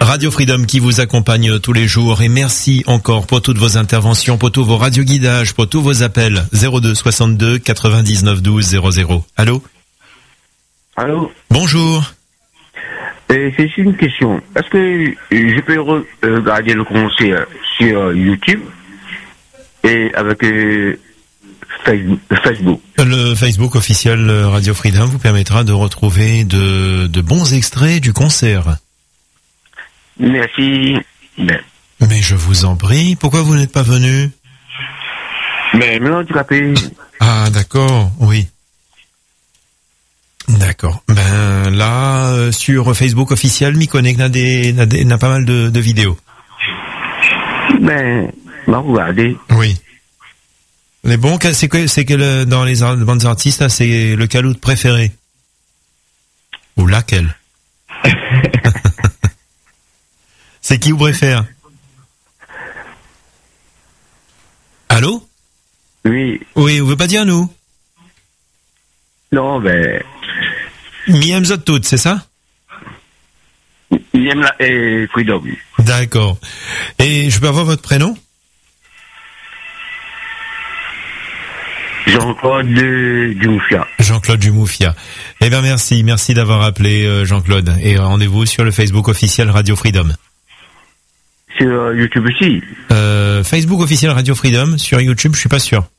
Radio Freedom qui vous accompagne tous les jours et merci encore pour toutes vos interventions, pour tous vos radioguidages, pour tous vos appels. 02 62 99 12 00. Allô? Allô? Bonjour. C'est une question. Est-ce que je peux regarder le concert sur YouTube et avec Facebook? Le Facebook officiel Radio Freedom vous permettra de retrouver de bons extraits du concert. Merci. Mais je vous en prie, pourquoi vous n'êtes pas venu? Mais me handicapé. Ah d'accord, oui. D'accord. Ben là, sur Facebook officiel, Miconnect n'a pas mal de vidéos. Ben, va regarder. Oui. Mais bon, c'est que dans les bandes artistes, là, c'est le caloute préféré. Ou laquelle? C'est qui vous préfère? Allô? Oui. Oui, vous veut pas dire nous? Non, ben... Miem zot toutes, c'est ça? Miem la Freedom. D'accord. Et je peux avoir votre prénom? Jean-Claude Dumoufia. Jean-Claude Dumoufia. Eh bien merci d'avoir appelé Jean-Claude. Et rendez-vous sur le Facebook officiel Radio Freedom. Sur YouTube aussi. Facebook officiel Radio Freedom, sur YouTube, je suis pas sûr.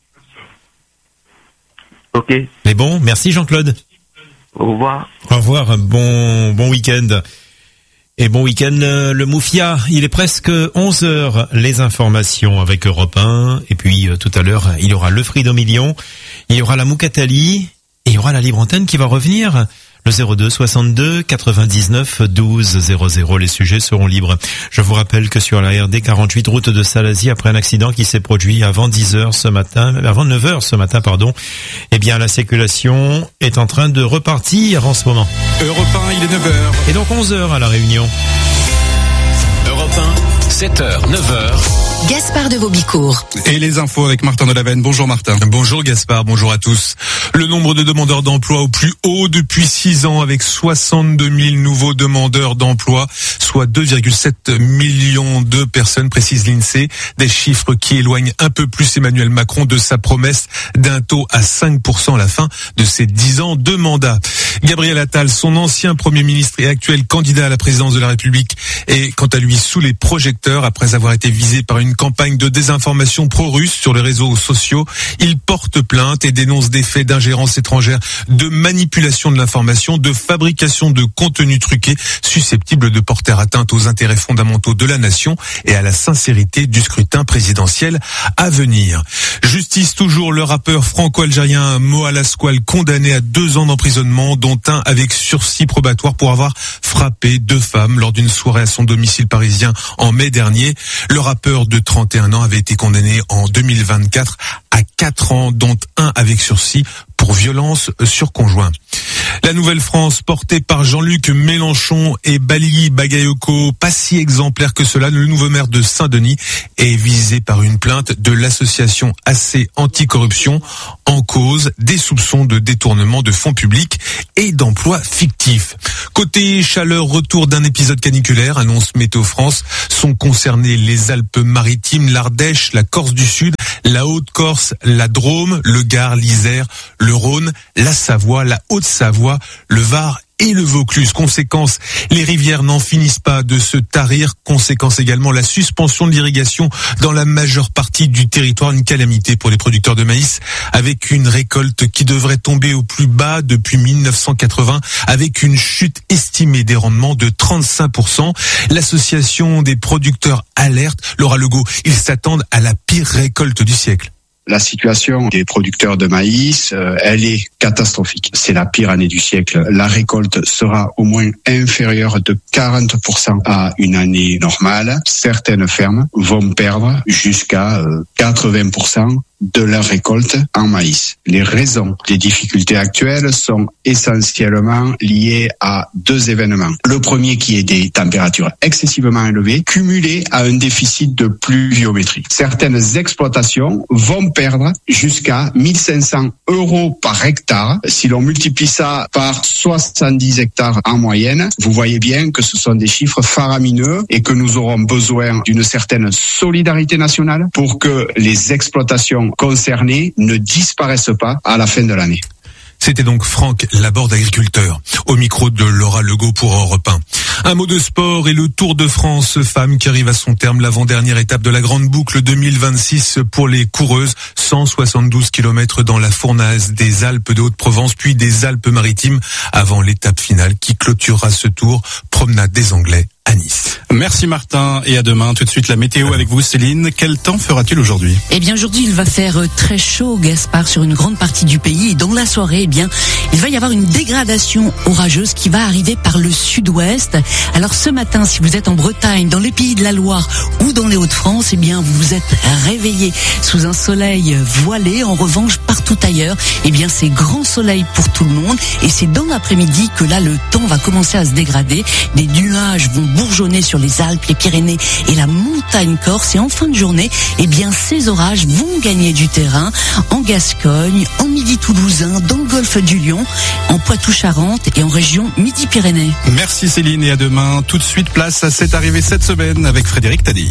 Ok. Mais bon, merci Jean-Claude. Au revoir. Au revoir, bon week-end. Et bon week-end le Moufia, il est presque 11h, les informations avec Europe 1, et puis tout à l'heure, il y aura le Freedom Million, il y aura la Moukatali, et il y aura la libre antenne qui va revenir. Le 02 62 99 12 00, les sujets seront libres. Je vous rappelle que sur la RD 48 route de Salazie, après un accident qui s'est produit avant 9h ce matin, eh bien la circulation est en train de repartir en ce moment. Europe 1, il est 9h. Et donc 11h à la Réunion. Europe 1, 7h, 9h. Gaspard de Vaubicourt. Et les infos avec Martin Delavenne. Bonjour Martin. Bonjour Gaspard, bonjour à tous. Le nombre de demandeurs d'emploi au plus haut depuis 6 ans avec 62 000 nouveaux demandeurs d'emploi, soit 2,7 millions de personnes, précise l'INSEE. Des chiffres qui éloignent un peu plus Emmanuel Macron de sa promesse d'un taux à 5% à la fin de ses 10 ans de mandat. Gabriel Attal, son ancien Premier ministre et actuel candidat à la présidence de la République, est quant à lui sous les projecteurs après avoir été visé par une campagne de désinformation pro-russe sur les réseaux sociaux. Il porte plainte et dénonce des faits d'ingérence étrangère, de manipulation de l'information, de fabrication de contenus truqués susceptibles de porter atteinte aux intérêts fondamentaux de la nation et à la sincérité du scrutin présidentiel à venir. Justice toujours, le rappeur franco-algérien Moa Lasquale condamné à 2 ans d'emprisonnement, dont un avec sursis probatoire pour avoir frappé 2 femmes lors d'une soirée à son domicile parisien en mai dernier. Le rappeur de 31 ans avait été condamné en 2024 à 4 ans, dont un avec sursis pour violence sur conjoint. La Nouvelle-France, portée par Jean-Luc Mélenchon et Bali Bagayoko, pas si exemplaire que cela, le nouveau maire de Saint-Denis est visé par une plainte de l'association AC Anticorruption, en cause des soupçons de détournement de fonds publics et d'emplois fictifs. Côté chaleur, retour d'un épisode caniculaire, annonce Météo France. Sont concernés les Alpes-Maritimes, l'Ardèche, la Corse du Sud, la Haute-Corse, la Drôme, le Gard, l'Isère, le Rhône, la Savoie, la Haute-Savoie, le Var et le Vaucluse. Conséquence, les rivières n'en finissent pas de se tarir. Conséquence également, la suspension de l'irrigation dans la majeure partie du territoire. Une calamité pour les producteurs de maïs, avec une récolte qui devrait tomber au plus bas depuis 1980, avec une chute estimée des rendements de 35%. L'association des producteurs alerte. Laura Legault, ils s'attendent à la pire récolte du siècle. La situation des producteurs de maïs, elle est catastrophique. C'est la pire année du siècle. La récolte sera au moins inférieure de 40% à une année normale. Certaines fermes vont perdre jusqu'à 80% de leur récolte en maïs. Les raisons des difficultés actuelles sont essentiellement liées à deux événements. Le premier qui est des températures excessivement élevées, cumulées à un déficit de pluviométrie. Certaines exploitations vont perdre jusqu'à 1500 € par hectare. Si l'on multiplie ça par 70 hectares en moyenne, vous voyez bien que ce sont des chiffres faramineux et que nous aurons besoin d'une certaine solidarité nationale pour que les exploitations concernées ne disparaissent pas à la fin de l'année. C'était donc Franck Laborde, agriculteur, au micro de Laura Legault pour Europe 1. Un mot de sport et le Tour de France femmes qui arrive à son terme, l'avant-dernière étape de la grande boucle 2026 pour les coureuses. 172 km dans la fournaise des Alpes de Haute-Provence, puis des Alpes-Maritimes, avant l'étape finale qui clôturera ce tour. Promenade des Anglais à Nice. Merci Martin et à demain. Tout de suite la météo avec vous Céline. Quel temps fera-t-il aujourd'hui? Eh bien aujourd'hui il va faire très chaud, Gaspard, sur une grande partie du pays, et dans la soirée, eh bien il va y avoir une dégradation orageuse qui va arriver par le sud-ouest. Alors ce matin, si vous êtes en Bretagne, dans les Pays de la Loire ou dans les Hauts-de-France, eh bien vous vous êtes réveillés sous un soleil voilé. En revanche, partout ailleurs, eh bien c'est grand soleil pour tout le monde, et c'est dans l'après-midi que là le temps va commencer à se dégrader. Des nuages vont bourgeonner sur les Alpes, les Pyrénées et la montagne corse, et en fin de journée, eh bien ces orages vont gagner du terrain en Gascogne, en Midi toulousain, dans le golfe du Lion, en Poitou-Charentes et en région Midi-Pyrénées. Merci Céline et à demain. Tout de suite place à cette arrivée cette semaine avec Frédéric Taddy.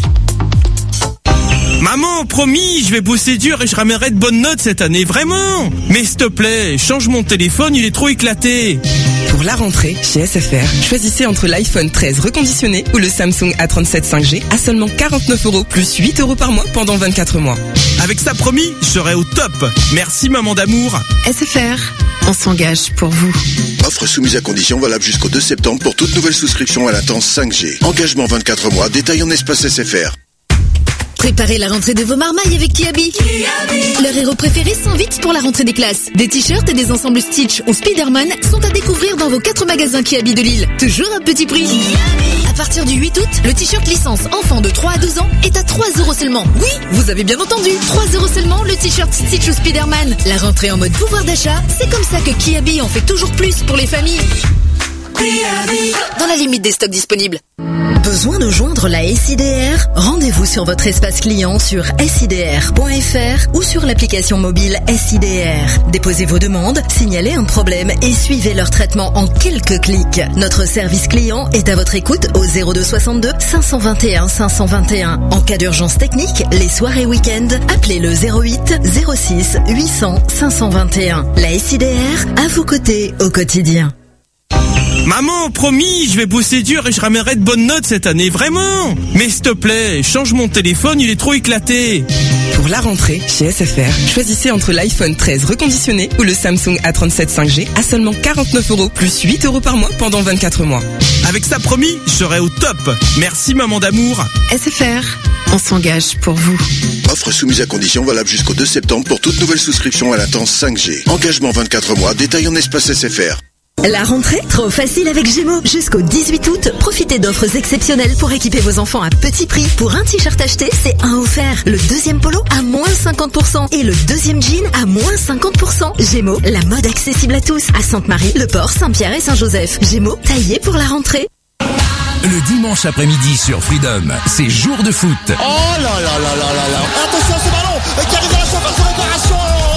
Maman, promis, je vais bosser dur et je ramènerai de bonnes notes cette année, vraiment. Mais s'il te plaît, change mon téléphone, il est trop éclaté. Pour la rentrée, chez SFR, choisissez entre l'iPhone 13 reconditionné ou le Samsung A37 5G à seulement 49 € plus 8 € par mois pendant 24 mois. Avec ça, promis, je serai au top. Merci maman d'amour. SFR, on s'engage pour vous. Offre soumise à condition valable jusqu'au 2 septembre pour toute nouvelle souscription à latence 5G. Engagement 24 mois, détail en espace SFR. Préparez la rentrée de vos marmailles avec Kiabi. Leurs héros préférés s'invitent pour la rentrée des classes. Des t-shirts et des ensembles Stitch ou Spider-Man sont à découvrir dans vos 4 magasins Kiabi de Lille. Toujours à petit prix. À partir du 8 août, le t-shirt licence enfant de 3 à 12 ans est à 3 € seulement. Oui, vous avez bien entendu. 3 € seulement le t-shirt Stitch ou Spider-Man. La rentrée en mode pouvoir d'achat, c'est comme ça que Kiabi en fait toujours plus pour les familles. Dans la limite des stocks disponibles. Besoin de joindre la SIDR? Rendez-vous sur votre espace client sur sidr.fr ou sur l'application mobile SIDR. Déposez vos demandes, signalez un problème et suivez leur traitement en quelques clics. Notre service client est à votre écoute au 02 62 521 521. En cas d'urgence technique, les soirs et week-ends, appelez le 08 06 800 521. La SIDR, à vos côtés au quotidien. Maman, promis, je vais bosser dur et je ramènerai de bonnes notes cette année, vraiment. Mais s'il te plaît, change mon téléphone, il est trop éclaté. Pour la rentrée, chez SFR, choisissez entre l'iPhone 13 reconditionné ou le Samsung A37 5G à seulement 49 € plus 8 € par mois pendant 24 mois. Avec ça, promis, je serai au top. Merci maman d'amour. SFR, on s'engage pour vous. Offre soumise à condition valable jusqu'au 2 septembre pour toute nouvelle souscription à latence 5G. Engagement 24 mois, détail en espace SFR. La rentrée, trop facile avec Gémeaux. Jusqu'au 18 août, profitez d'offres exceptionnelles pour équiper vos enfants à petit prix. Pour un t-shirt acheté, c'est un offert. Le deuxième polo à moins 50% et le deuxième jean à moins 50%. Gémeaux, la mode accessible à tous. À Sainte-Marie, Le Port, Saint-Pierre et Saint-Joseph. Gémeaux, taillé pour la rentrée. Le dimanche après-midi sur Freedom, c'est jour de foot. Oh là là là là là là. Attention ce ballon qui arrive dans la surface de réparation.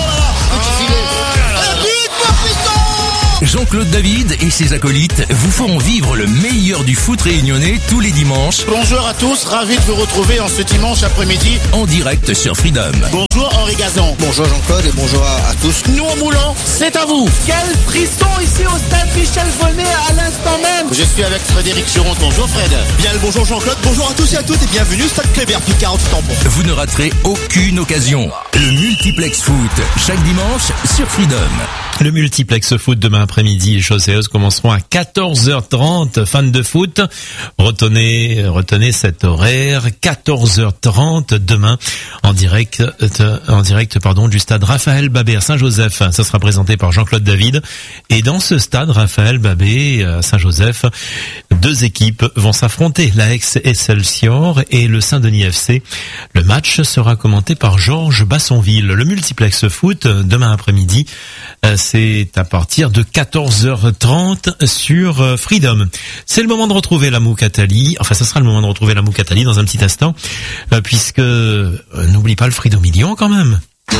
Jean-Claude David et ses acolytes vous feront vivre le meilleur du foot réunionnais tous les dimanches. Bonjour à tous, ravi de vous retrouver en ce dimanche après-midi. En direct sur Freedom. Bonjour Henri Gazan. Bonjour Jean-Claude et bonjour à tous. Nous en moulant, c'est à vous. Quel frisson ici au stade Michel Volnay à l'instant même. Je suis avec Frédéric Suron. Bonjour Fred. Bien le bonjour Jean-Claude, bonjour à tous et à toutes et bienvenue stade Kléber, plus 48 tampons. Vous ne raterez aucune occasion. Le multiplex foot, chaque dimanche sur Freedom. Le multiplex foot demain après-midi, les choses sérieuses commenceront à 14h30. Fans de foot, retenez cet horaire, 14h30 demain en direct du stade Raphaël Babé à Saint-Joseph. Ça sera présenté par Jean-Claude David. Et dans ce stade Raphaël Babé à Saint-Joseph, 2 équipes vont s'affronter, l'Aix Excelsior et le Saint-Denis FC. Le match sera commenté par Georges Basson. Marsonville. Le multiplex foot, demain après-midi, c'est à partir de 14h30 sur Freedom. C'est le moment de retrouver la Moukatali. Enfin, ce sera le moment de retrouver la Moukatali dans un petit instant, puisque n'oublie pas le Freedom Million quand même.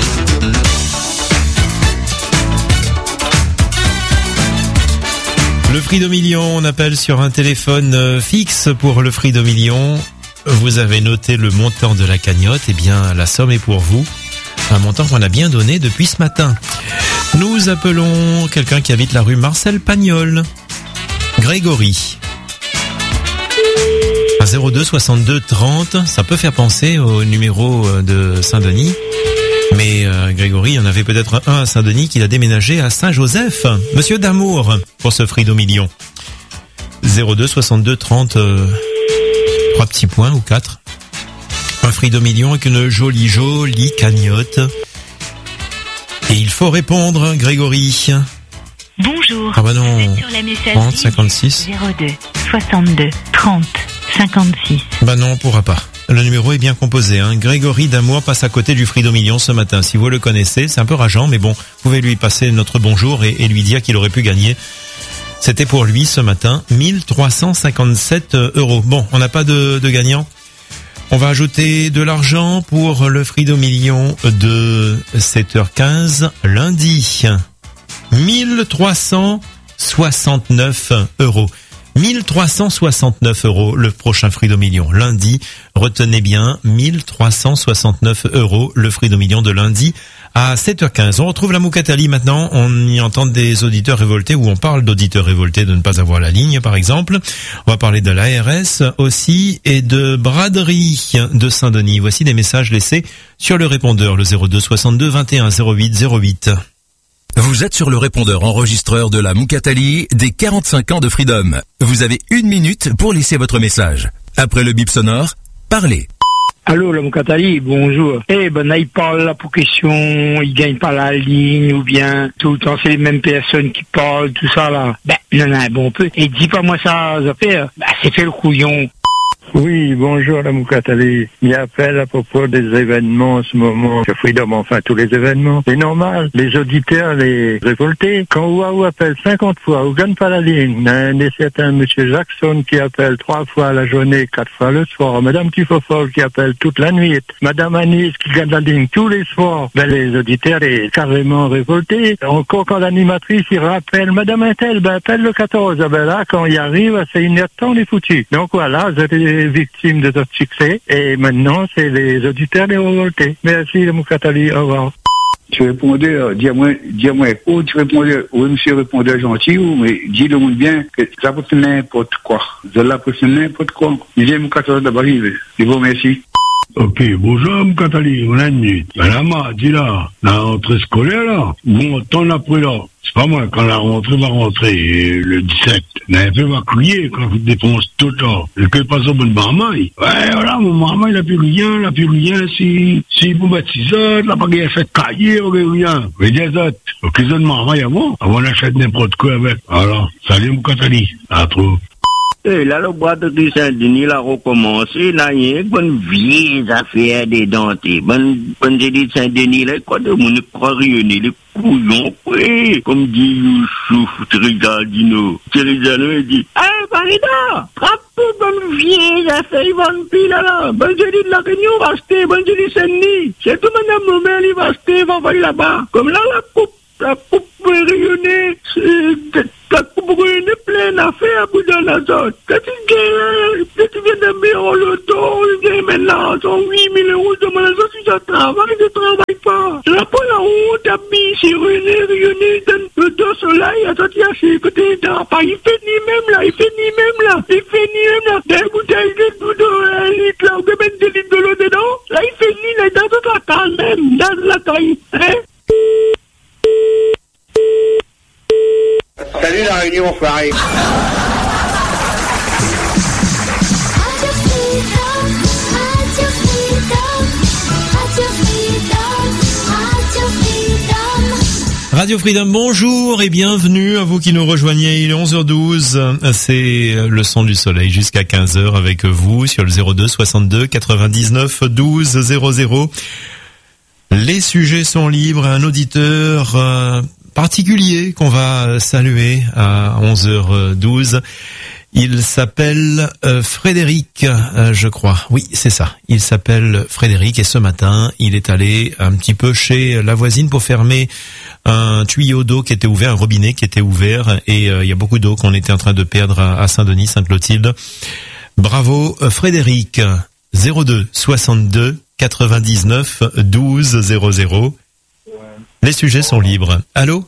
Le Freedom Million, on appelle sur un téléphone fixe pour le Freedom Million. Vous avez noté le montant de la cagnotte, eh bien la somme est pour vous. Un montant qu'on a bien donné depuis ce matin. Nous appelons quelqu'un qui habite la rue Marcel Pagnol. Grégory. À 02 62 30, ça peut faire penser au numéro de Saint-Denis. Mais Grégory, il y en avait peut-être un à Saint-Denis qui a déménagé à Saint-Joseph. Monsieur Damour, pour ce Freedom Million. 02 62 30, 3 petits points ou 4. Un Freedom Million avec une jolie cagnotte. Et il faut répondre, Grégory. Bonjour. Ah bah non. Vous êtes sur la messagerie 30 56. 02 62 30 56. Bah non, on pourra pas. Le numéro est bien composé, hein. Grégory Damour passe à côté du Freedom Million ce matin. Si vous le connaissez, c'est un peu rageant, mais bon, vous pouvez lui passer notre bonjour et lui dire qu'il aurait pu gagner. C'était pour lui ce matin, 1357 €. Bon, on n'a pas de gagnant. On va ajouter de l'argent pour le Freedom Million de 7h15 lundi. 1369 €. 1369 € le prochain Freedom Million lundi. Retenez bien, 1369 € le Freedom Million de lundi à 7h15. On retrouve la Moukatali maintenant. On y entend des auditeurs révoltés, ou on parle d'auditeurs révoltés de ne pas avoir la ligne, par exemple. On va parler de l'ARS aussi et de braderie de Saint-Denis. Voici des messages laissés sur le répondeur, le 02 62 21 08 08. Vous êtes sur le répondeur enregistreur de la Moukatali des 45 ans de Freedom. Vous avez 1 minute pour laisser votre message. Après le bip sonore, parlez. Allô, la Moukatali, bonjour. Eh ben, là, il parle là pour question, il gagne pas la ligne, ou bien, tout le temps, c'est les mêmes personnes qui parlent, tout ça, là. Ben, non, bon peu. Et dis pas moi ça fait, c'est fait le couillon. Oui, bonjour la Moukatali. Il appelle à propos des événements en ce moment sur Freedom, enfin tous les événements. C'est normal, les auditeurs, les révoltés, quand Waouh appelle 50 fois, ou gagne pas la ligne, un certain monsieur Jackson qui appelle 3 fois la journée, 4 fois le soir, madame Tifofol qui appelle toute la nuit, madame Anis qui gagne la ligne tous les soirs, ben les auditeurs sont carrément révoltés. Encore quand l'animatrice il rappelle madame Intel, ben appelle le 14, ben là quand il arrive, c'est 1 heure de temps, on est foutu. Donc voilà, j'étais victime de notre succès et maintenant c'est les auditeurs les révoltés. Merci la Moukatali, au revoir. Tu répondais, dis-moi, ou tu répondais, ou monsieur répondait gentil, ou mais dis-le monde bien que ça peut faire n'importe quoi. Ça peut faire n'importe quoi. Dis Moukatali d'abord, je vous remercie. Ok, bonjour Moukatali, on a une minute. La mardi là, la rentrée scolaire là, bon, t'en as pris là. C'est pas moi, quand la rentrée va rentrer, le 17, n'a fait va crier quand je dépense tout le temps. Et que passe au bon marmaille. Ouais, voilà, mon marmaille, il n'a plus rien, si vous baptisez, la baguette fait cahier, rien. Mais des autres, ok, zone marmaille avant d'achèter n'importe quoi avec. Alors, salut Moukatali, à trop. Et là, le bras de Saint-Denis, là, recommencé, là, il y a une bonne vieille affaire des dentés. Bonne de Saint-Denis, là, quoi de mon rayonner, les couillons, oui. Comme dit Youssouf, Trizaldino. Trizaldino, il dit, Farida, rappelez bonne vieille affaire, ils vont pile, là. Bonne de la Réunion, va acheter, bonne de Saint-Denis. C'est tout madame Momel, il va acheter, va envoyer là-bas. Comme là, la coupe rayonnée, la coupe rayonnée pleine d'affaires pour dans la zone. Quand tu viens de mettre en loto, tu viens maintenant, 108 000 € de mon zone, si ça travaille, je travaille pas. Je la prends la honte, habille, c'est rayonné, donne le dos soleil, à sortir à ses côtés d'un pas. Il fait ni même là. Des bouteilles de 1 litre là, ou de mettre 2 litres de l'eau dedans. Là, il fait ni là, dans toute la taille même, dans la taille, hein. Salut la Réunion, enfoiré. Radio Freedom, bonjour et bienvenue à vous qui nous rejoignez. Il est 11h12, c'est le son du soleil jusqu'à 15h avec vous sur le 02 62 99 12 00. Les sujets sont libres. Un auditeur particulier qu'on va saluer à 11h12. Il s'appelle Frédéric, je crois. Oui, c'est ça. Il s'appelle Frédéric et ce matin, il est allé un petit peu chez la voisine pour fermer un tuyau d'eau qui était ouvert, un robinet qui était ouvert, et il y a beaucoup d'eau qu'on était en train de perdre à Saint-Denis, Sainte-Clotilde. Bravo Frédéric. 02 62 99 12 00. Les sujets sont libres. Allô?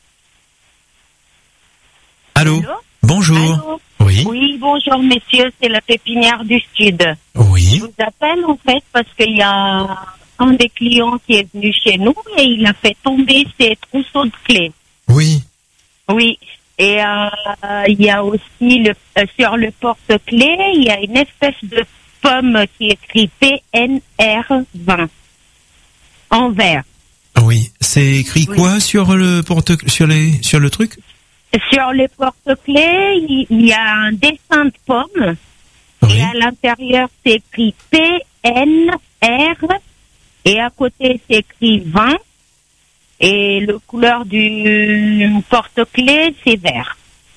Allô? Bonjour. Allô? Oui. Oui, bonjour messieurs, c'est la pépinière du Sud. Oui. Je vous appelle en fait parce qu'il y a un des clients qui est venu chez nous et il a fait tomber ses trousseaux de clés. Oui. Oui. Et il y a aussi sur le porte-clés, il y a une espèce de pomme qui est écrit PNR20 en vert. Oui. C'est écrit quoi sur le sur le truc? Sur les porte-clés, il y a un dessin de pomme. Oui. Et à l'intérieur, c'est écrit PNR. Et à côté, c'est écrit 20. Et le couleur du porte-clés, c'est vert.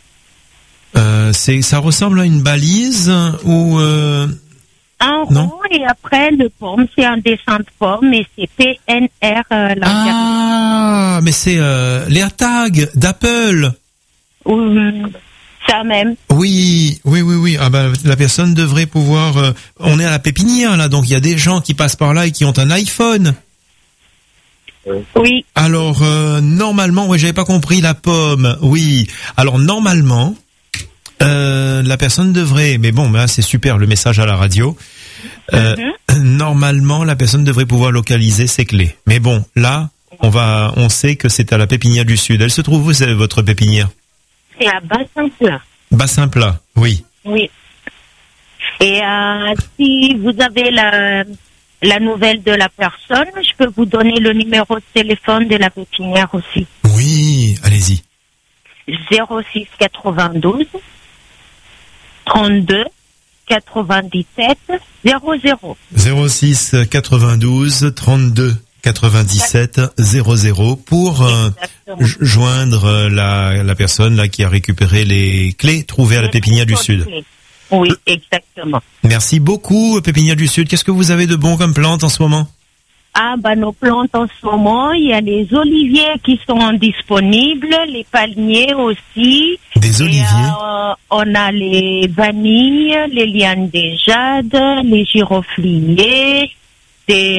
Ça ressemble à une balise ou un rond et après le pomme, c'est un dessin de pomme et c'est PNR l'intérieur. Ah, mais c'est les tags d'Apple. Ça même. Oui. Ah ben, la personne devrait pouvoir. On est à la pépinière là, donc il y a des gens qui passent par là et qui ont un iPhone. Oui. Alors normalement, j'avais pas compris la pomme. Oui. Alors normalement, la personne devrait. Mais bon, c'est super le message à la radio. Normalement, la personne devrait pouvoir localiser ses clés. Mais bon, là, on sait que c'est à la pépinière du Sud. Elle se trouve où, c'est votre pépinière? C'est à Bassin-Plat. Bassin-Plat, oui. Oui. Et si vous avez la nouvelle de la personne, je peux vous donner le numéro de téléphone de la pépinière aussi. Oui, allez-y. 06 92 32 97 00. 06 92 32 97 00 pour joindre la personne là qui a récupéré les clés trouvées à la pépinière du Sud. Oui, exactement. Merci beaucoup, pépinière du Sud. Qu'est-ce que vous avez de bon comme plantes en ce moment? Nos plantes en ce moment, il y a les oliviers qui sont disponibles, les palmiers aussi. Des oliviers? On a les vanilles, les lianes des jades, les girofliers, des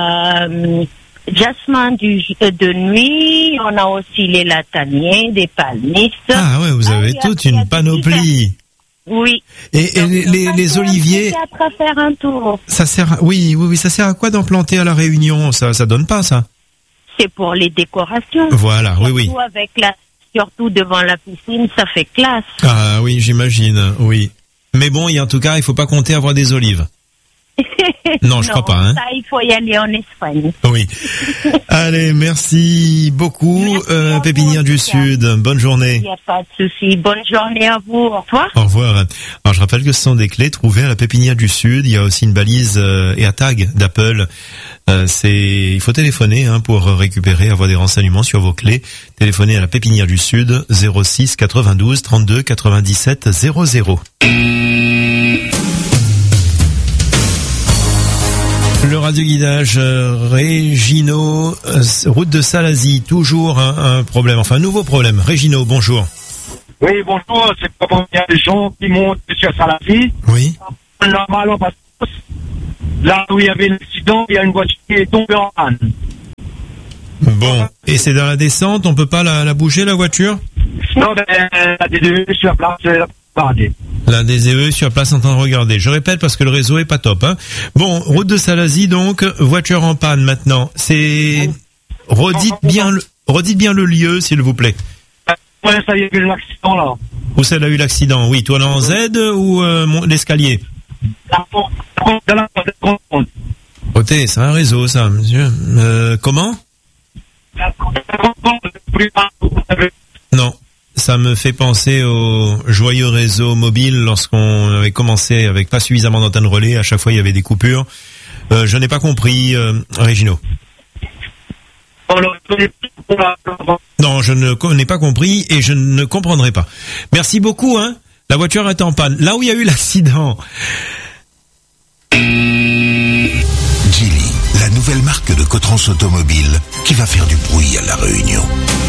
jasmins de nuit, on a aussi les lataniers, des palmistes. Ah ouais, vous avez toute une panoplie. Oui. Et les oliviers. À faire un tour. Ça sert, oui, ça sert à quoi d'en planter à la Réunion? Ça donne pas ça. C'est pour les décorations. Voilà, oui. Surtout devant la piscine, ça fait classe. Ah oui, j'imagine, oui. Mais bon, en tout cas, il faut pas compter avoir des olives. Non, je crois pas. Hein. Ça, il faut y aller en Espagne. Oui. Allez, merci beaucoup, pépinière du Sud. Bonne journée. Il n'y a pas de souci. Bonne journée à vous. Au revoir. Au revoir. Alors, je rappelle que ce sont des clés trouvées à la pépinière du Sud. Il y a aussi une balise et un tag d'Apple. Il faut téléphoner pour récupérer, avoir des renseignements sur vos clés. Téléphonez à la pépinière du Sud 06 92 32 97 00. Le radioguidage Régino, route de Salazie, toujours un problème, enfin un nouveau problème. Régino, bonjour. Oui, bonjour, c'est pour il y a des gens qui montent sur Salazie. Oui. Normalement, parce que là où il y avait l'accident, il y a une voiture qui est tombée en panne. Bon, et c'est dans la descente, on peut pas la bouger la voiture? Non, la DDE sur place, la DZE sur place en train de regarder. Je répète parce que le réseau est pas top. Bon, route de Salazie donc, voiture en panne maintenant. Redites bien le lieu s'il vous plaît. Ouais, ça y a eu l'accident là. Où ça a eu l'accident? Oui, toi en Z ou l'escalier? Côté, c'est un réseau ça, monsieur. Comment? Non. Ça me fait penser au joyeux réseau mobile lorsqu'on avait commencé avec pas suffisamment d'antennes relais. À chaque fois, il y avait des coupures. Je n'ai pas compris, Régino. Non, je n'ai pas compris et je ne comprendrai pas. Merci beaucoup, hein. La voiture est en panne. Là où il y a eu l'accident. Geely, la nouvelle marque de Cotrans Automobile qui va faire du bruit à La Réunion.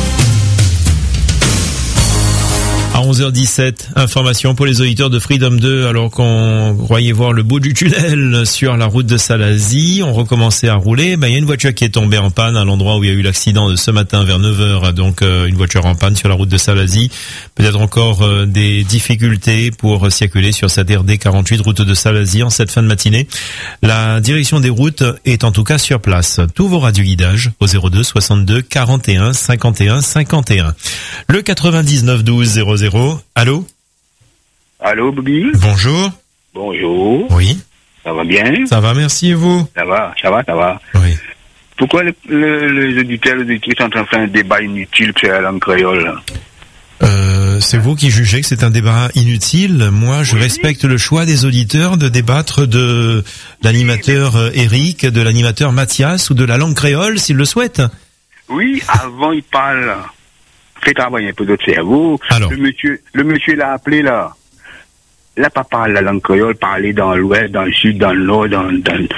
À 11h17, information pour les auditeurs de Freedom 2, alors qu'on croyait voir le bout du tunnel sur la route de Salazie, on recommençait à rouler, il y a une voiture qui est tombée en panne à l'endroit où il y a eu l'accident de ce matin vers 9h, donc une voiture en panne sur la route de Salazie, peut-être encore des difficultés pour circuler sur cette RD 48 route de Salazie en cette fin de matinée. La direction des routes est en tout cas sur place. Tous vos radioguidages au 02 62 41 51 51. Le 99 12 00. Allô? Allô, Bobby? Bonjour. Bonjour. Oui. Ça va bien? Ça va, merci, et vous? Ça va. Oui. Pourquoi les auditeurs et les auditrices sont en train de faire un débat inutile sur la langue créole? C'est vous qui jugez que c'est un débat inutile. Moi, je respecte le choix des auditeurs de débattre de l'animateur Eric, de l'animateur Mathias ou de la langue créole s'ils le souhaitent. Oui, avant il parle. Fait travailler un peu d'autre cerveau. Alors. Le monsieur l'a appelé là. Là, pas parler la langue créole, parler dans l'ouest, dans le sud, dans le nord, dans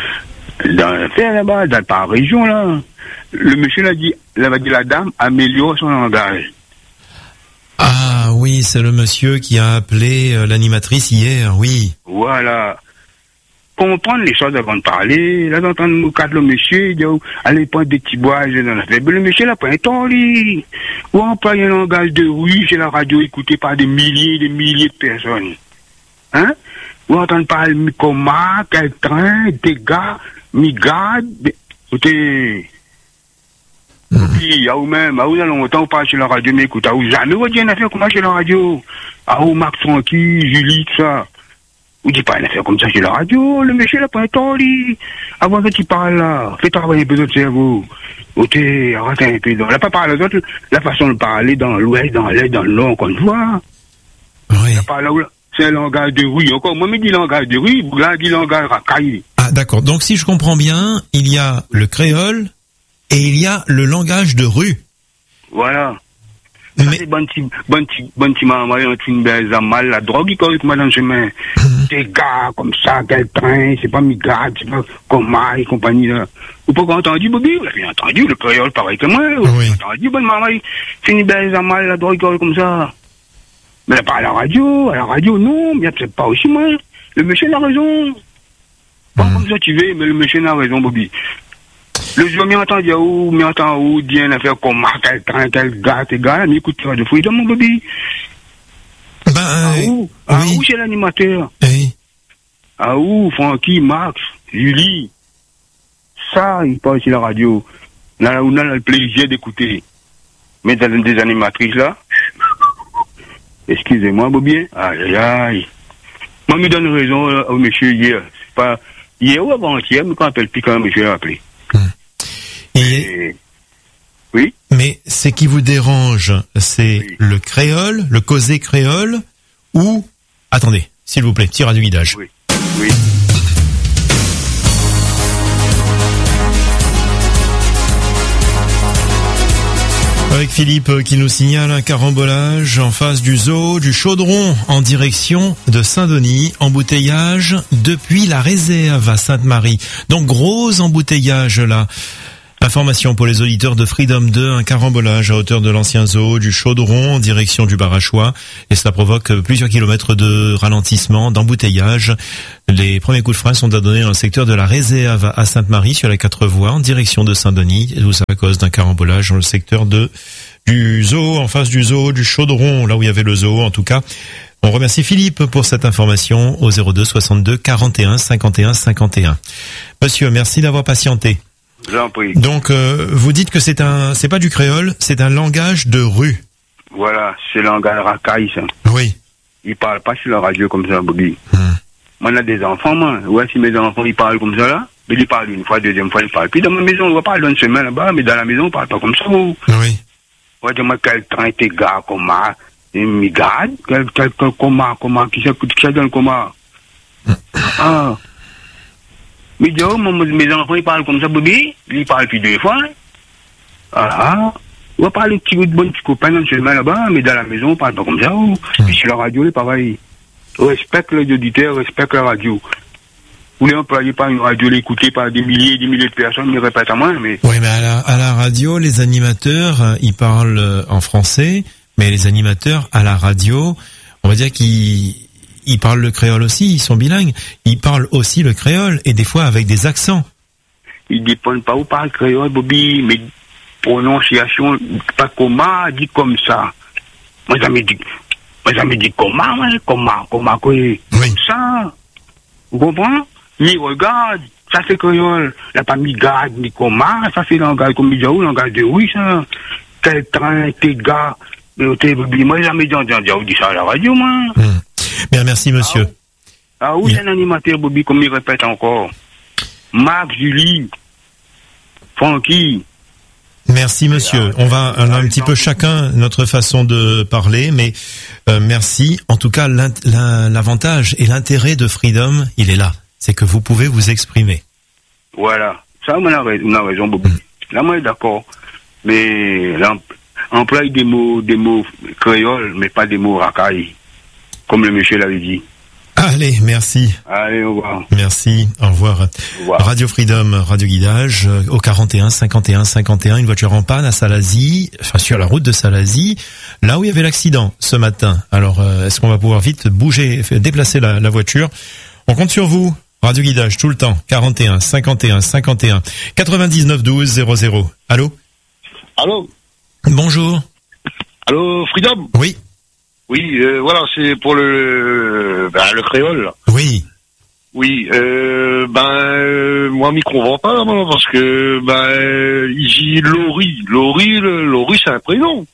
là-bas, par région là. Le monsieur l'a dit la dame améliore son langage. Ah oui, c'est le monsieur qui a appelé l'animatrice hier, oui. Voilà. Comprendre les choses avant de parler. Là, d'entendre le monsieur, il dit, allez prendre des petits bois, dans la fête. Le monsieur, là, pas un temps, lui. Ou employer un langage de rue chez la radio écouté par des milliers de personnes. Hein? Ou entendre parler coma, quel train, des gars, migade, écoutez. Puis, à vous même, à vous allons longtemps parler chez la radio, mais écoute, à vous jamais vous dites une affaire comme ça chez la radio. À vous, Max Francky, Julie, tout ça. Vous dites pas une affaire comme ça chez la radio, le monsieur, là, pas un temps, lui. Avant que tu parles, là, fais travailler un peu d'autre cerveau. Écoutez, arrêtez un peu. Là, pas parler d'autres, la façon de parler dans l'ouest, dans l'est, dans le nord, qu'on voit. Oui. C'est un langage de rue. Encore, moi, je dis langage de rue, vous là, dit langage racaille. Ah, d'accord. Donc, si je comprends bien, il y a le créole et il y a le langage de rue. Voilà. Ça, c'est bon petit maman, une belle mal, la drogue, il corrige moi dans le chemin. Des gars, comme ça, quel train, c'est pas migrade, c'est pas comment, et compagnie, là. Vous pouvez entendu, Bobby? Vous l'avez entendu, le créole, pareil que moi. Vous avez entendu, bonne maman, c'est une belle mal, la drogue, il corrige comme ça. Mais là, pas à la radio, non, mais c'est pas aussi moi. Le monsieur n'a raison. Pas comme ça, tu veux, mais le monsieur n'a raison, Bobby. Le jour, m'y entend dire une affaire comme quel train, quel gars, mais écoute, tu vas de Freedom, mon Bobby. Où c'est l'animateur? Oui. Où, Francky, Max, Julie. Ça, il parle sur la radio. Là, on a le plaisir d'écouter. Mais dans des animatrices, là, excusez-moi, Bobby. Aïe. Moi, me donne raison au monsieur hier. C'est pas hier ou avant-hier, mais quand on appelle plus quand monsieur a appelé. Oui. Mais ce qui vous dérange, c'est le créole, le causé créole, ou... Attendez, s'il vous plaît, petit radio-guidage. Oui. Avec Philippe qui nous signale un carambolage en face du zoo du Chaudron en direction de Saint-Denis. Embouteillage depuis la réserve à Sainte-Marie. Donc gros embouteillage là. Information pour les auditeurs de Freedom 2, un carambolage à hauteur de l'ancien zoo du Chaudron en direction du Barachois et cela provoque plusieurs kilomètres de ralentissement, d'embouteillage. Les premiers coups de frein sont à donner dans le secteur de la réserve à Sainte-Marie sur la 4 voies en direction de Saint-Denis, tout ça à cause d'un carambolage dans le secteur du zoo, en face du zoo du Chaudron, là où il y avait le zoo en tout cas. On remercie Philippe pour cette information au 02 62 41 51 51. Monsieur, merci d'avoir patienté. Donc, vous dites que c'est pas du créole, c'est un langage de rue. Voilà, c'est le langage racaille, ça. Oui. Ils parlent pas sur la radio comme ça, Bobby. Moi, on a des enfants, moi. Ouais, si mes enfants, ils parlent comme ça, là. Mais ils parlent une fois, deuxième fois, ils parlent. Puis dans ma maison, on va pas dans une semaine là-bas, mais dans la maison, on parle pas comme ça, vous. Oui. Ouais, dis-moi, quel train t'es gars, comment? Migade? Quel comment? Qui c'est dans le coma? Ah. Mais mes enfants, ils parlent comme ça, Bobby. Ils parlent plus 2 fois. Voilà. On va parler petit bout de bon petit copain dans le chemin là-bas, mais dans la maison, on parle pas comme ça. Puis sur la radio, c'est pareil. Respecte les auditeurs, respecte la radio. Vous n'employez pas une radio, l'écoutez par des milliers et des milliers de personnes, mais répète à moi, mais... Oui, mais à la radio, les animateurs, ils parlent en français, mais les animateurs à la radio, on va dire qu'ils parlent le créole aussi, ils sont bilingues. Ils parlent aussi le créole, et des fois avec des accents. Ils dépendent pas où parle créole, Bobby, mais prononciation, pas comment, dit comme ça. Moi, ça me dit comment, quoi. Oui. Ça, vous comprenez? Ni regarde, ça c'est créole. La pas mis garde, ni comment, ça c'est langage comme il langage de oui, ça. Quel train, tes gars, moi, jamais dit ça à la radio, moi. Bien, merci, monsieur. Ah oui, c'est un animateur, Bobby, comme il répète encore. Marc, Julie, Francky. Merci, monsieur. On a un petit peu chacun notre façon de parler, mais merci. En tout cas, l'avantage et l'intérêt de Freedom, il est là. C'est que vous pouvez vous exprimer. Voilà. Ça, on a raison, Bobby. Là, moi, d'accord. Mais emploie des mots créoles, mais pas des mots racailles, comme le monsieur l'avait dit. Allez, merci. Allez, au revoir. Merci, au revoir. Au revoir. Radio Freedom, Radio Guidage, au 41 51 51, une voiture en panne à Salazie, enfin sur la route de Salazie, là où il y avait l'accident ce matin. Alors, est-ce qu'on va pouvoir vite déplacer la voiture? On compte sur vous. Radio Guidage, tout le temps, 41 51 51, 99 12 00. Allô? Allô? Bonjour. Allô, Freedom? Oui. Oui, voilà, c'est pour le créole. Oui. Oui, moi, m'y convainc pas, moi, parce que, il dit Laurie. Laurie, c'est un prénom.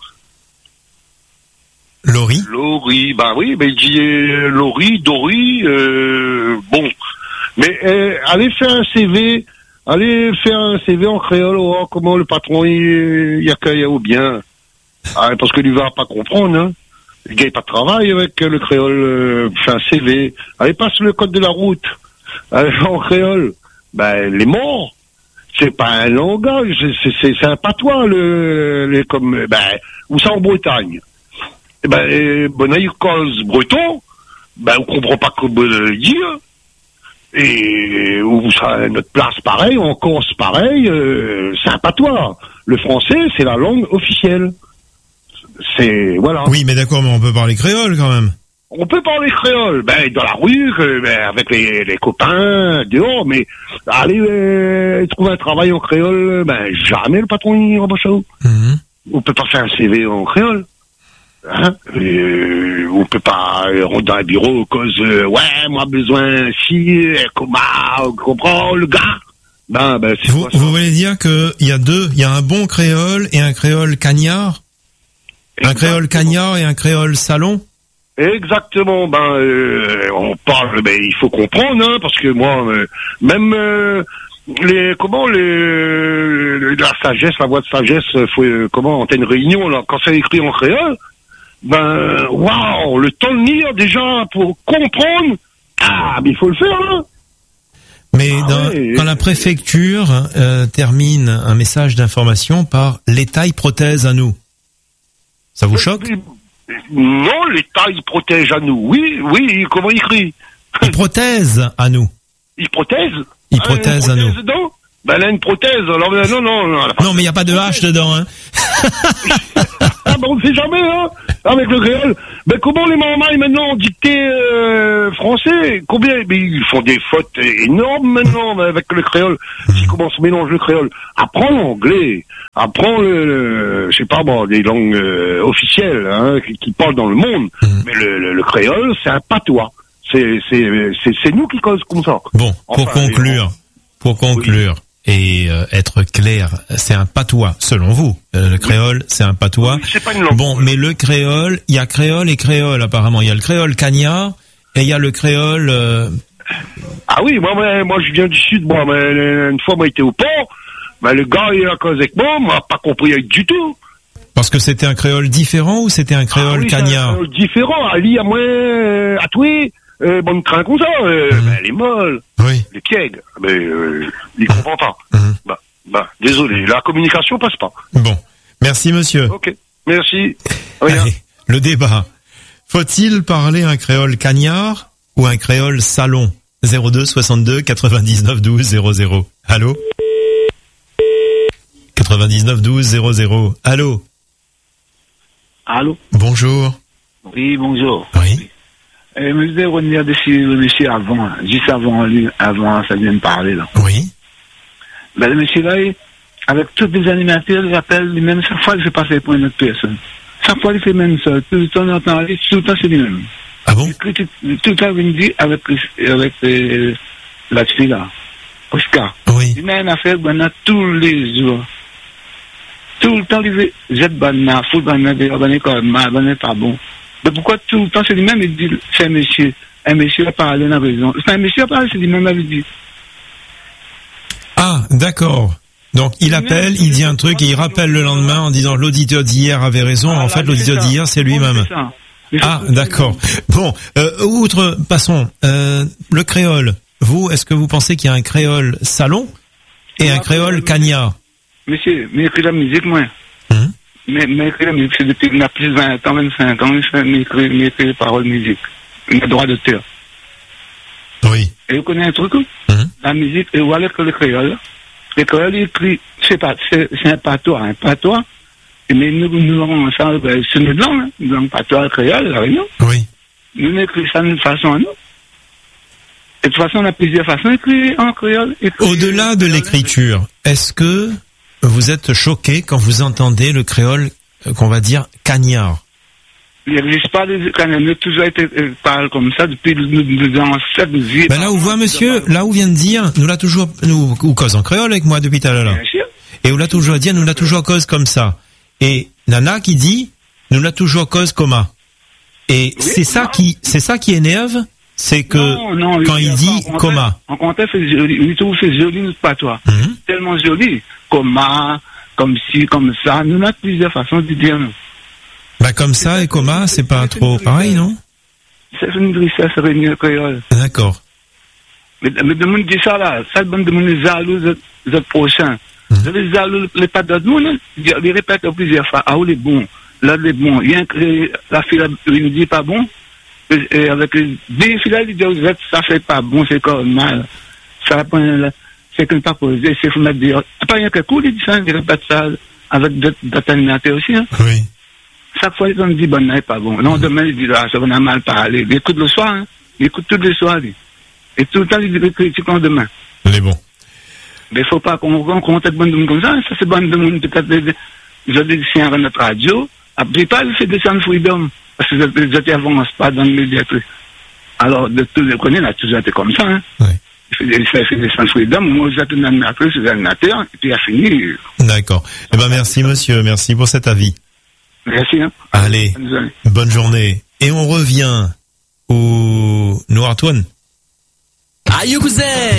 Laurie? Laurie, oui, il dit Laurie, Dory, bon. Mais, allez faire un CV en créole, oh, comment le patron, il y a qu'à ou bien. Parce que lui va pas comprendre, hein. Le gars, il pas de travail avec le créole, fait un CV. Allez, passe le code de la route. En créole. Les morts. C'est pas un langage, c'est un patois, ou ça en Bretagne. Cause breton, on comprend pas que dire. Et, où ça, notre place pareil, en Corse pareil, c'est un patois. Le français, c'est la langue officielle. C'est, voilà. Oui, mais d'accord, mais on peut parler créole quand même. On peut parler créole, dans la rue, avec les copains, dehors, mais aller trouver un travail en créole, jamais le patron y embauche. On peut pas faire un CV en créole. Hein? On peut pas rentrer dans un bureau cause moi besoin comment comprend le gars. Vous voulez dire que il y a un bon créole et un créole cagnard? Un créole cagnard et un créole salon? Exactement, on parle, il faut comprendre, hein, parce que moi, même la sagesse, la voix de sagesse, on a une réunion là, quand c'est écrit en créole, le temps de lire déjà pour comprendre, mais il faut le faire, hein. Mais quand la préfecture termine un message d'information par l'État y protège à nous, ça vous choque? Non, l'État il protège à nous. Oui, comment il écrit? Il prothèse à nous. Il prothèse? Il prothèse à nous. Dedans? Là, une prothèse. Alors, non. Non, mais il n'y a pas de H dedans, hein. On ne sait jamais, hein, avec le créole. Comment les mamans maintenant ont dicté français? Combien? Ils font des fautes énormes maintenant avec le créole. Comment on se mélange le créole? Apprends l'anglais. Apprends des langues officielles, hein, qui parlent dans le monde. Mais le créole, c'est un patois. C'est nous qui causons comme ça. Bon, pour conclure. Et être clair, c'est un patois, selon vous. Le créole, c'est un patois. Oui, c'est pas une langue. Bon, mais le créole, il y a créole et créole apparemment. Il y a le créole cagnard et il y a le créole... Ah oui, moi je viens du sud. Une fois, moi j'étais au port. Le gars, il a causé avec moi n'a pas compris du tout. Parce que c'était un créole différent ou c'était un créole cagnard? Un créole différent. Ali, à moi, à toi. Bon train comme ça, elle est molle. Oui. Les piègues, il comprend pas. Bah, désolé, la communication passe pas. Bon, merci monsieur. Ok, merci. Rien. Allez, le débat. Faut-il parler un créole cagnard ou un créole salon? 02 62 99 12 00. Allô? 99 12 00. Allô? Allô? Bonjour. Oui, bonjour. Oui. Je me disais revenir dessus le monsieur avant, juste avant ça vient de parler là. Oui. Ben, le monsieur là, avec tous les animateurs, il appelle lui-même, chaque fois il fait passer pour une autre personne. Chaque fois il fait même ça, tout le temps on entend aller, tout le temps c'est lui-même. Ah bon? Tout le temps il me dit avec la fille là, Oscar. Oui. Il a une affaire banane tous les jours. Tout le temps il fait jette banane, fout banane, banane comme banane pas bon. Mais pourquoi tout le temps c'est lui-même, il dit, c'est un monsieur a parlé, il a raison. C'est un monsieur a parlé, c'est lui-même, il dit. Ah, d'accord. Donc, il appelle, il dit un truc et il rappelle le lendemain en disant l'auditeur d'hier avait raison. En fait, l'auditeur d'hier, c'est lui-même. Ah, d'accord. Bon, passons. Le créole. Vous, est-ce que vous pensez qu'il y a un créole salon et un créole cagnard? Monsieur, mais écrit la musique, moi. Mais écrit la musique, c'est depuis, il y a plus de 20 ans, 25 ans, il écrit les paroles musique. Il a droit d'auteur. Oui. Et vous connaissez un truc? La musique, et voilà que le créole, il écrit, c'est un patois, mais nous avons ensemble, c'est une langue, une langue patois créole, la réunion. Oui. Nous écrivons ça d'une façon à nous. Et de toute façon, on a plusieurs façons d'écrire en créole. Au-delà de l'écriture, est-ce que vous êtes choqué quand vous entendez le créole, qu'on va dire, cagnard? Il n'existe pas de canard, il a toujours été parlé comme ça depuis nos ancêtres. Ben là où voit monsieur, là où vient de dire, nous l'a toujours, ou cause en créole avec moi depuis tout à l'heure. Et où l'a toujours dit, nous l'a toujours cause comme ça. Et Nana qui dit, nous l'a toujours cause commun. Et oui, c'est ça qui énerve, c'est que quand il dit commun. En contexte, il trouve c'est joli notre patois. Tellement joli. Commun, comme ci, comme ça. Nous avons plusieurs façons de dire nous. Bah comme ça et commun, c'est pas trop pareil, non? C'est une richesse réunion créole. D'accord. Mais de monde dit ça là, ça le de monde jaloux les prochains. Les jaloux les pas de monde, ils répètent plusieurs fois. Ah, les bons, là les bons. Il y a la fille il nous dit pas bon. Et avec des filles il dit ça fait pas bon, c'est comme mal. Ça c'est que pas posé, c'est faut mettre dire. Pas rien que cool, il dit ça, il répète ça avec d'autres animateurs aussi. Hein. Oui. Chaque fois, ils ont dit, bon, n'est pas bon. Non, demain, ils disent, ça va mal parler. Il écoute le soir, hein. Il écoute tous les soirs, lui. Et tout le temps, il critique en demain. Mais bon. Mais il ne faut pas qu'on compte de bonne comme ça. Ça, c'est bonne de monde, peut-être, ils ont dit, c'est un notre radio. Après, pas, il fait descendre Freedom. Parce que les autres n'avancent pas dans le milieu. Alors, de tous les connaître, il a toujours été comme ça, hein. Oui. Il fait descendre Freedom. Moi, j'ai un animateur, c'est un animateur. Et puis, il a fini. D'accord. Eh ben, merci, monsieur. Merci pour cet avis. Merci. Hein. Allez, bonne journée. Et on revient au Noirtoine. Aïe, cousin!